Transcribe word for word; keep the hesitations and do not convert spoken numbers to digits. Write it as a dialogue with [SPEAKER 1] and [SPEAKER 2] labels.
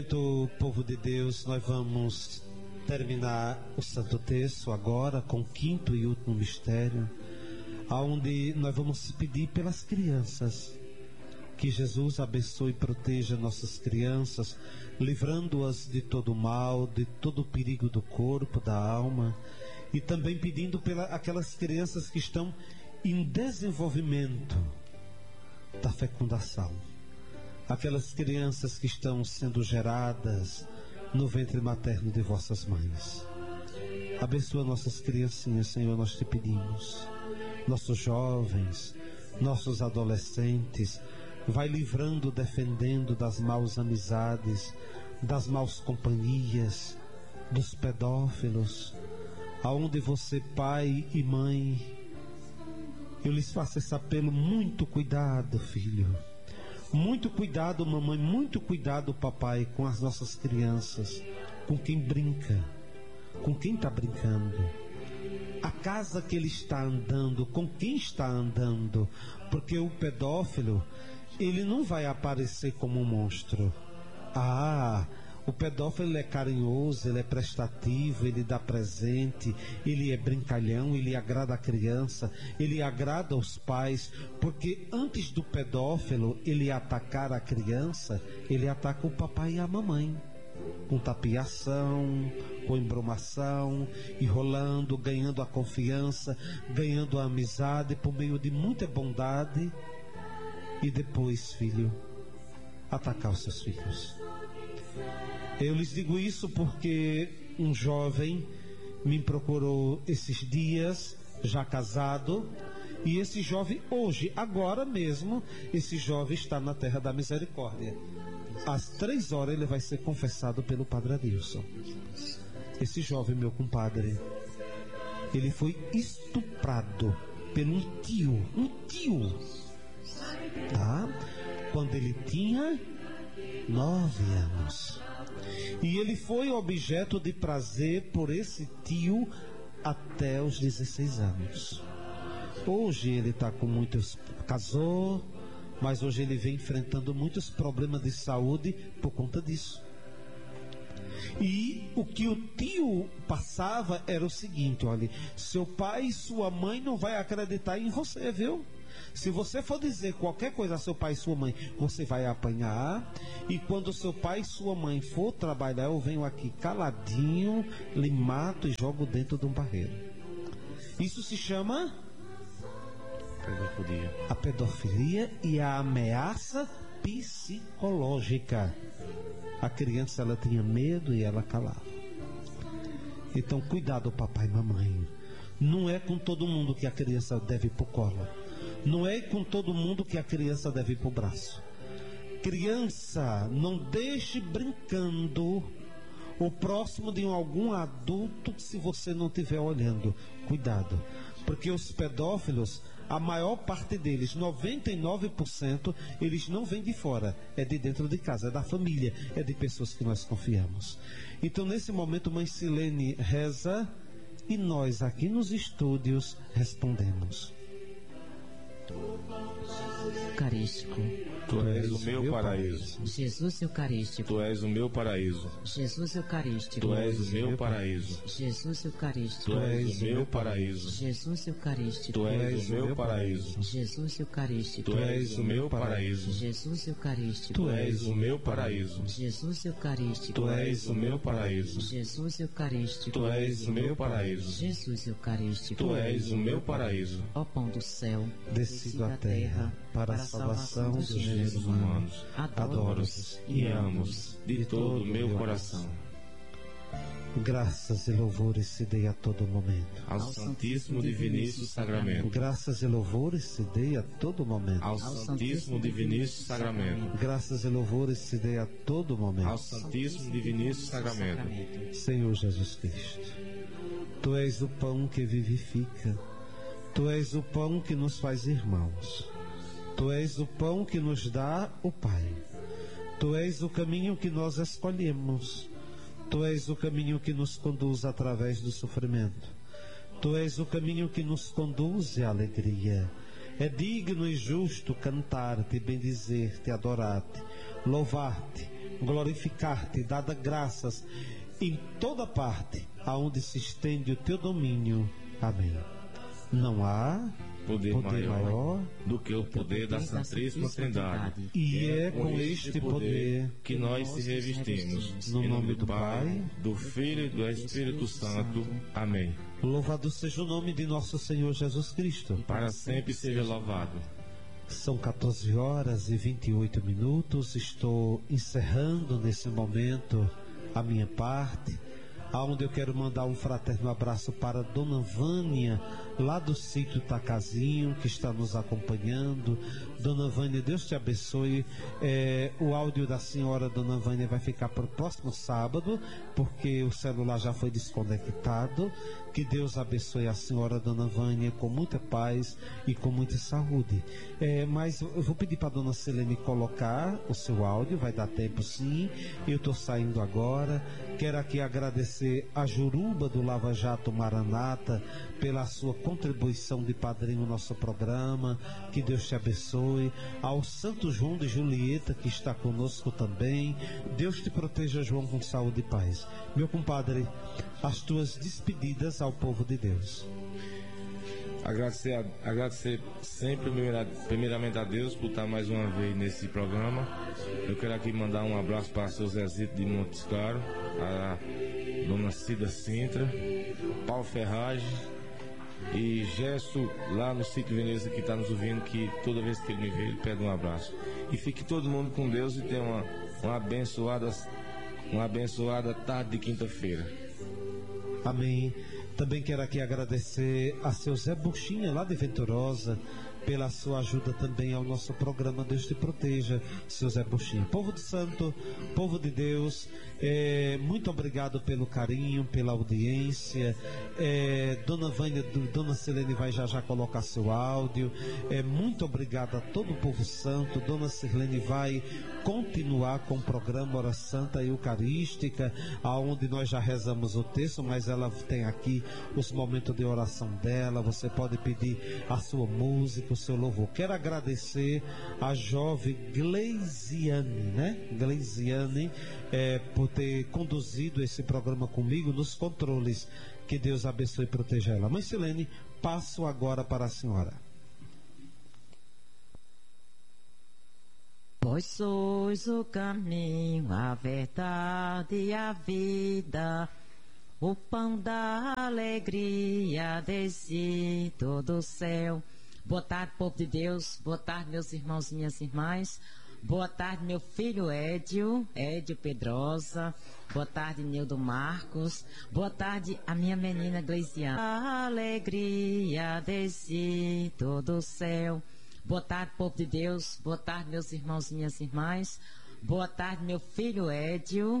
[SPEAKER 1] Do povo de Deus, nós vamos terminar o Santo Terço agora com o quinto e último mistério, onde nós vamos pedir pelas crianças, que Jesus abençoe e proteja nossas crianças, livrando-as de todo mal, de todo o perigo do corpo, da alma, e também pedindo pelas aquelas crianças que estão em desenvolvimento da fecundação. Aquelas crianças que estão sendo geradas no ventre materno de vossas mães. Abençoa nossas criancinhas, Senhor, nós te pedimos. Nossos jovens, nossos adolescentes, vai livrando, defendendo das maus amizades, das maus companhias, dos pedófilos. Aonde você, pai e mãe, eu lhes faço esse apelo: muito cuidado, filho. Muito cuidado, mamãe, muito cuidado, papai, com as nossas crianças, com quem brinca, com quem está brincando, a casa que ele está andando, com quem está andando, porque o pedófilo, ele não vai aparecer como um monstro. Ah, o pedófilo é carinhoso, ele é prestativo, ele dá presente, ele é brincalhão, ele agrada a criança, ele agrada os pais, porque antes do pedófilo ele atacar a criança, ele ataca o papai e a mamãe, com tapiação, com embromação, enrolando, ganhando a confiança, ganhando a amizade por meio de muita bondade, e depois, filho, atacar os seus filhos. Eu lhes digo isso porque um jovem me procurou esses dias, já casado, e esse jovem hoje, agora mesmo, esse jovem está na terra da misericórdia. Às três horas ele vai ser confessado pelo Padre Adilson. Esse jovem, meu compadre, ele foi estuprado por um tio, um tio, tá? Quando ele tinha nove anos. E ele foi objeto de prazer por esse tio até os dezesseis anos. Hoje ele está com muitos... casou, mas hoje ele vem enfrentando muitos problemas de saúde por conta disso. E o que o tio passava era o seguinte: olha, seu pai e sua mãe não vai acreditar em você, viu? Se você for dizer qualquer coisa a seu pai e sua mãe, você vai apanhar. E quando seu pai e sua mãe for trabalhar, eu venho aqui caladinho, lhe mato e jogo dentro de um barreiro. Isso se chama pedofilia. A pedofilia e a ameaça psicológica. A criança, ela tinha medo e ela calava. Então cuidado, papai e mamãe. Não é com todo mundo que a criança deve ir pro colo. Não é com todo mundo que a criança deve ir pro braço. Criança, não deixe brincando o próximo de algum adulto se você não estiver olhando. Cuidado, porque os pedófilos, a maior parte deles, noventa e nove por cento, eles não vêm de fora, é de dentro de casa, é da família, é de pessoas que nós confiamos. Então nesse momento, mãe Silene reza e nós aqui nos estúdios respondemos.
[SPEAKER 2] Eucarístico,
[SPEAKER 3] Tu és o meu paraíso.
[SPEAKER 2] Jesus Eucarístico,
[SPEAKER 3] Tu és o meu paraíso.
[SPEAKER 2] Jesus Eucarístico,
[SPEAKER 3] Tu és o meu paraíso.
[SPEAKER 2] Jesus Eucarístico,
[SPEAKER 3] Tu és o meu paraíso.
[SPEAKER 2] Jesus Eucarístico,
[SPEAKER 3] Tu és o meu paraíso.
[SPEAKER 2] Jesus Eucarístico,
[SPEAKER 3] Tu és o meu paraíso.
[SPEAKER 2] Jesus Eucarístico,
[SPEAKER 3] Tu és o meu paraíso.
[SPEAKER 2] Jesus Eucarístico,
[SPEAKER 3] Tu és o meu paraíso.
[SPEAKER 2] Jesus Eucarístico,
[SPEAKER 3] Tu és o meu paraíso.
[SPEAKER 2] Jesus Eucarístico,
[SPEAKER 3] Tu és o meu paraíso.
[SPEAKER 2] ó pão do céu,
[SPEAKER 1] Descido à terra para a salvação dos gêneros humanos.
[SPEAKER 3] Adoro-os e amo-os de todo o meu coração.
[SPEAKER 1] Graças e louvores se dê a todo momento.
[SPEAKER 3] Ao Santíssimo Diviníssimo Sacramento.
[SPEAKER 1] Graças e louvores se dê a todo momento.
[SPEAKER 3] Ao Santíssimo Diviníssimo Sacramento.
[SPEAKER 1] Graças e louvores se dê a todo momento.
[SPEAKER 3] Ao Santíssimo Diviníssimo Sacramento.
[SPEAKER 1] Senhor Jesus Cristo, Tu és o pão que vivifica. Tu és o pão que nos faz irmãos. Tu és o pão que nos dá o Pai. Tu és o caminho que nós escolhemos. Tu és o caminho que nos conduz através do sofrimento. Tu és o caminho que nos conduz à alegria. É digno e justo cantar-te, bendizer-te, adorar-te, louvar-te, glorificar-te, dar graças em toda parte, aonde se estende o teu domínio. Amém. Não há
[SPEAKER 3] Poder,
[SPEAKER 1] poder
[SPEAKER 3] maior,
[SPEAKER 1] maior
[SPEAKER 3] do que o poder da Santíssima Trindade.
[SPEAKER 1] e é com este poder
[SPEAKER 3] que nós se revestimos.
[SPEAKER 1] no nome do Pai,
[SPEAKER 3] do Filho e do Espírito Santo. Amém.
[SPEAKER 1] Louvado seja o nome de nosso Senhor Jesus Cristo.
[SPEAKER 3] Para sempre seja louvado.
[SPEAKER 1] São quatorze horas e vinte e oito minutos. Estou encerrando nesse momento a minha parte, aonde eu quero mandar um fraterno abraço para Dona Vânia, lá do sítio Tacazinho, que está nos acompanhando. Dona Vânia, Deus te abençoe. É, o áudio da senhora Dona Vânia vai ficar para o próximo sábado, porque o celular já foi desconectado. Que Deus abençoe a senhora Dona Vânia com muita paz e com muita saúde. É, mas eu vou pedir para a Dona Selene colocar o seu áudio, vai dar tempo sim. Eu estou saindo agora. Quero aqui agradecer a Juruba do Lava Jato Maranata pela sua contribuição de padrinho no nosso programa. Que Deus te abençoe. Ao Santo João de Julieta, que está conosco também. Deus te proteja, João, com saúde e paz. Meu compadre, as tuas despedidas ao povo de Deus.
[SPEAKER 3] Agradecer, a, agradecer sempre primeira, primeiramente a Deus por estar mais uma vez nesse programa. Eu quero aqui mandar um abraço para o seu Zezito de Montes Claros, a Dona Cida Sintra, Paulo Ferragem e Gesso lá no sítio Veneza, que está nos ouvindo, que toda vez que ele me vê ele pede um abraço. E fique todo mundo com Deus e tenha uma, uma abençoada uma abençoada tarde de quinta-feira.
[SPEAKER 1] Amém. Também quero aqui agradecer a seu Zé Buchinha, lá de Venturosa, pela sua ajuda também ao nosso programa. Deus te proteja, seu Zé Buchinha. Povo de Santo, povo de Deus, é, muito obrigado pelo carinho, pela audiência. É, Dona Vânia, Dona Selene vai já já colocar seu áudio. É, muito obrigado a todo o povo santo. Dona Sirlene vai continuar com o programa Hora Santa e Eucarística, aonde nós já rezamos o texto, mas ela tem aqui os momentos de oração dela. Você pode pedir a sua música, o seu louvor. Quero agradecer a jovem Gleisiane, né? Gleisiane, é, por ter conduzido esse programa comigo nos controles. Que Deus abençoe e proteja ela. Mãe Silene, passo agora para a senhora.
[SPEAKER 2] Vós sois o caminho, a verdade e a vida, o pão da alegria descido do céu. Boa tarde, povo de Deus. Boa tarde, meus irmãos e minhas irmãs. Boa tarde, meu filho Édio, Édio Pedrosa. Boa tarde, Nildo Marcos. Boa tarde, a minha menina Gleisiane. A alegria descido do céu. Boa tarde, povo de Deus. Boa tarde, meus irmãos e minhas irmãs. Boa tarde, meu filho Édio.